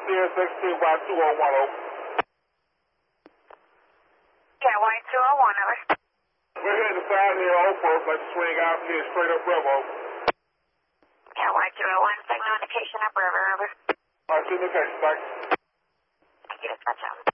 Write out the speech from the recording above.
Sierra 16 Y201 over. Yeah, Y201 over. We're heading to 5 near Oak Brook. Let's swing out here straight up river over. Yeah, Y201, signal indication upriver over. All right, signal indication, thanks. Thank you, dispatch out.